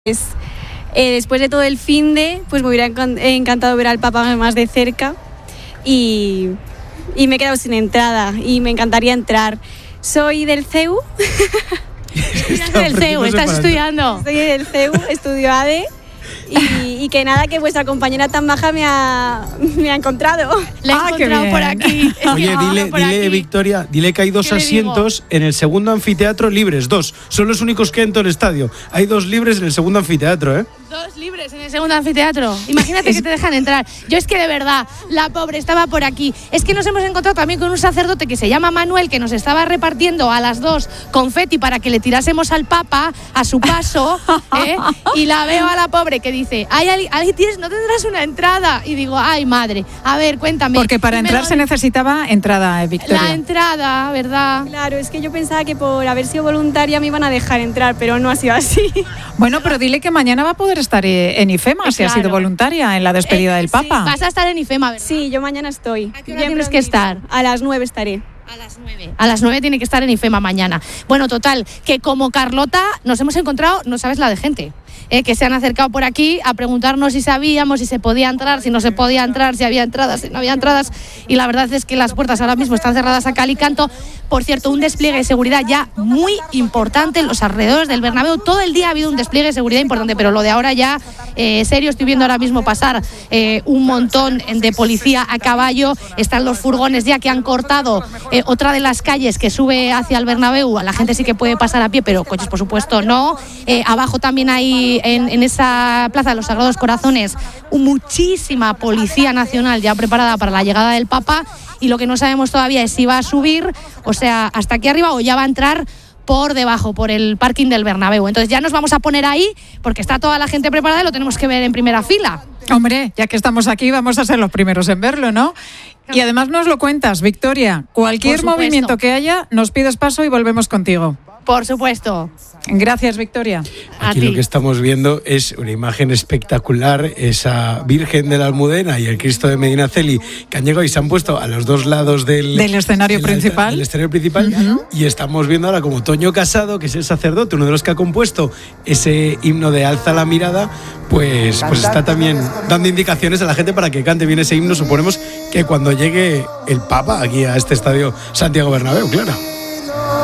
Después de todo el finde, pues me hubiera encantado ver al Papa más de cerca y me he quedado sin entrada y me encantaría entrar. Soy del CEU. ¿Estás estudiando? Soy del CEU, estudio ADE. Y que nada, que vuestra compañera tan baja me ha encontrado. La he encontrado por aquí. Oye, dile Victoria, dile que hay 2 asientos en el segundo anfiteatro libres, 2. Son los únicos que hay en todo el estadio. Hay 2 libres en el segundo anfiteatro, ¿eh? 2 libres en el segundo anfiteatro. Imagínate que te dejan entrar. Yo es que de verdad, la pobre estaba por aquí. Es que nos hemos encontrado también con un sacerdote que se llama Manuel, que nos estaba repartiendo a las 2 confeti para que le tirásemos al Papa a su paso, ¿eh? Y la veo a la pobre que dice, ¿no tendrás una entrada? Y digo, ay madre, a ver, cuéntame. Porque para entrar se necesitaba entrada, Victoria. La entrada, ¿verdad? Claro, es que yo pensaba que por haber sido voluntaria me iban a dejar entrar, pero no ha sido así. Bueno, pero dile que mañana va a poder estar en IFEMA, si ha sido voluntaria en la despedida del Papa. Sí, vas a estar en IFEMA, ¿verdad? Sí, yo mañana estoy. ¿A qué hora tienes que estar? A las 9 estaré. A las 9. A las 9 tiene que estar en IFEMA mañana. Bueno, total, que como Carlota nos hemos encontrado, no sabes la de gente, que se han acercado por aquí a preguntarnos si sabíamos, si se podía entrar, si no se podía entrar, si había entradas, si no había entradas. Y la verdad es que las puertas ahora mismo están cerradas a cal y canto. Por cierto, un despliegue de seguridad ya muy importante en los alrededores del Bernabéu. Todo el día ha habido un despliegue de seguridad importante, pero lo de ahora ya, serio, estoy viendo ahora mismo pasar un montón de policía a caballo. Están los furgones ya que han cortado otra de las calles que sube hacia el Bernabéu. La gente sí que puede pasar a pie, pero coches por supuesto no. Abajo también hay en esa plaza de los Sagrados Corazones muchísima policía nacional ya preparada para la llegada del Papa, y lo que no sabemos todavía es si va a subir, o sea, hasta aquí arriba, o ya va a entrar por debajo, por el parking del Bernabéu. Entonces ya nos vamos a poner ahí porque está toda la gente preparada y lo tenemos que ver en primera fila. Hombre, ya que estamos aquí vamos a ser los primeros en verlo, ¿no? Y además nos lo cuentas, Victoria. Cualquier movimiento que haya, nos pides paso y volvemos contigo. Por supuesto. Gracias, Victoria. Aquí lo que estamos viendo es una imagen espectacular, esa Virgen de la Almudena y el Cristo de Medinaceli, que han llegado y se han puesto a los 2 lados del escenario principal. Del escenario principal. Uh-huh. Y estamos viendo ahora como Toño Casado, que es el sacerdote, uno de los que ha compuesto ese himno de Alza la mirada, pues está también dando indicaciones a la gente para que cante bien ese himno. Suponemos que cuando llegue el Papa aquí a este estadio Santiago Bernabéu, claro.